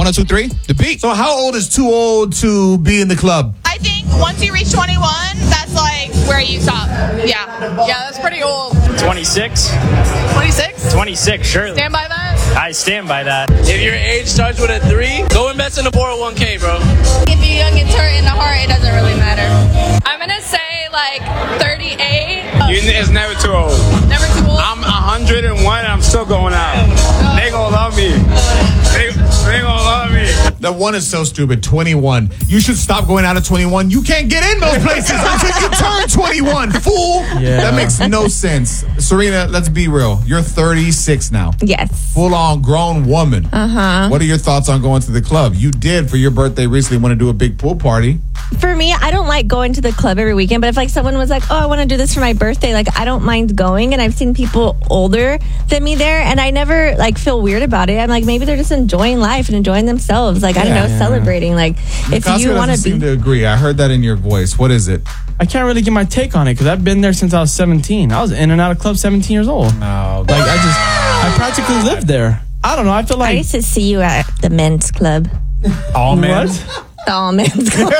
102.3, The Beat. So how old is too old to be in the club? I think once you reach 21, that's like where you stop. Yeah, that's pretty old. 26? 26? 26, surely. Stand by that? I stand by that. If your age starts with a 3, go invest in a 401k, bro. If you're young and turn in the heart, it doesn't really matter. I'm gonna say like 38. It's never too old. Never too old. I'm 101 and I'm still going out. They gonna love me. They gonna love me. That one is so stupid. 21. You should stop going out at 21. You can't get in those places until you turn 21, fool. Yeah. That makes no sense. Serena, let's be real. You're 36 now. Yes. Full-on grown woman. Uh-huh. What are your thoughts on going to the club? You did, for your birthday recently, want to do a big pool party. For me, I don't like going to the club every weekend, but if like someone was like, oh, I want to do this for my birthday, like I don't mind going. And I've seen people older than me there, and I never like feel weird about it. I'm like, maybe they're just enjoying life and enjoying themselves. Like, I don't know, celebrating. Like, if you want to be. Seem to agree. I heard that in your voice. What is it? I can't really get my take on it because I've been there since I was 17. I was in and out of clubs 17 years old. No. Like, I practically lived there. I don't know. I feel like. I used to see you at the men's club. All men. The all men's club.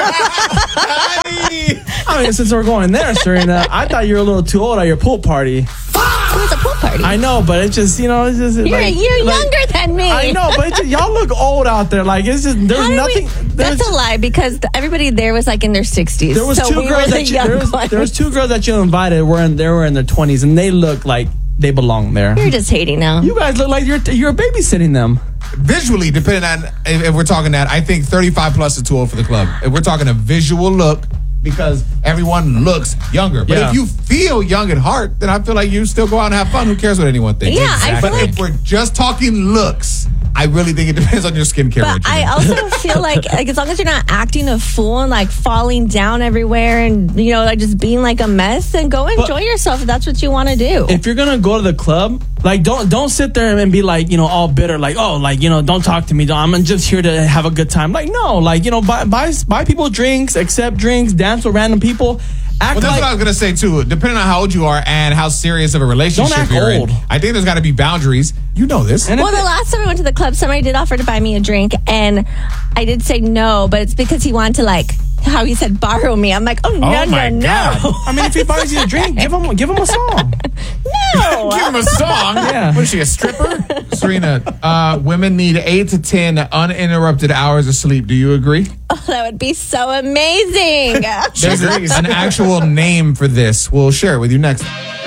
I mean, since we're going there, Serena, I thought you were a little too old at your pool party. It was a pool party. I know, but it's just, it's just. You're younger than me. I know, but it's just, y'all look old out there. Like, it's just, there's nothing. That's a lie because everybody there was like in their 60s. There was two girls there was two girls that you invited. They were in their 20s, and they look like they belong there. You're just hating now. You guys look like you're babysitting them. Visually, depending on if we're talking that, I think 35 plus is too old for the club. If we're talking a visual look, because everyone looks younger. But if you feel young at heart, then I feel like you still go out and have fun. Who cares what anyone thinks? Yeah, I feel But if we're just talking looks, I really think it depends on your skincare regimen. But I also feel like as long as you're not acting a fool and like falling down everywhere and like just being like a mess, then go enjoy yourself if that's what you want to do. If you're gonna go to the club, like don't sit there and be like all bitter, like don't talk to me. I'm just here to have a good time. Like no, like buy people drinks, accept drinks, dance with random people. That's what I was gonna say too. Depending on how old you are and how serious of a relationship don't act you're old. in, I think there's got to be boundaries. You know this. Well, the last time I went to the club, somebody did offer to buy me a drink, and I did say no, but it's because he wanted to how he said borrow me. I'm like, no. I mean, if he buys you a drink, give him a song. No. Give him a song. Yeah. What is she, a stripper? Serena, women need 8 to 10 uninterrupted hours of sleep. Do you agree? Oh, that would be so amazing. There's an actual name for this. We'll share it with you next.